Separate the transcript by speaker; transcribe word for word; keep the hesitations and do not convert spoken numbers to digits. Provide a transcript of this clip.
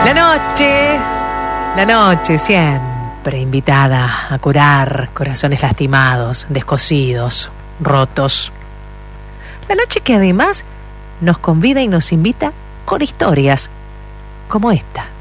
Speaker 1: La noche, la noche siempre invitada a curar corazones lastimados, descosidos, rotos. La noche que además nos convida y nos invita con historias como esta.